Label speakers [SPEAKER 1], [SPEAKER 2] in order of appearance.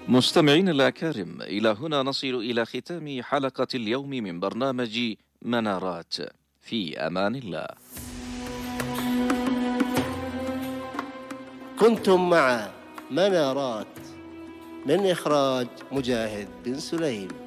[SPEAKER 1] مستمعين الأكارم، إلى هنا نصل إلى ختام حلقة اليوم من برنامج منارات. في أمان الله.
[SPEAKER 2] كنتم مع منارات من إخراج مجاهد بن سليم.